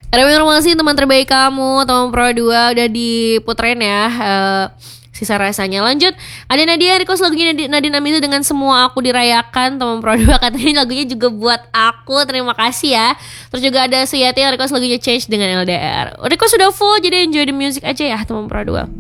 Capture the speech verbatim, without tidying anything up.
Remi Informasi teman terbaik kamu, teman Pro dua udah diputerin ya. Uh, sisa rasanya. Lanjut, ada Nadia request lagunya Nadine Amiza dengan Semua Aku Dirayakan. Teman Pro dua katanya lagunya juga buat aku. Terima kasih ya. Terus juga ada Suyati yang request lagunya Change dengan L D R. Request sudah full, jadi enjoy the music aja ya teman Pro dua.